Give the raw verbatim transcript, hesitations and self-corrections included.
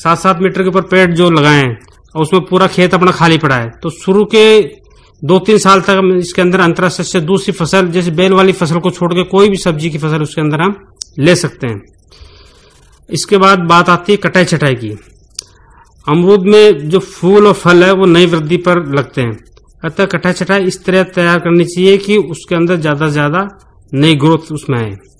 सात सात मीटर के ऊपर पेड़ जो लगाए हैं और उसमें पूरा खेत अपना खाली पड़ा है, तो शुरू के दो तीन साल तक हम इसके अंदर अंतराशस्य दूसरी फसल जैसे बेल वाली फसल को छोड़ के कोई भी सब्जी की फसल उसके अंदर हम ले सकते हैं। इसके बाद बात आती है कटाई छटाई की। अमरूद में जो फूल और फल है वो नई वृद्धि पर लगते हैं, अतः कटाई छटाई इस तरह तैयार करनी चाहिए कि उसके अंदर ज्यादा से ज्यादा नई ग्रोथ उसमें आए।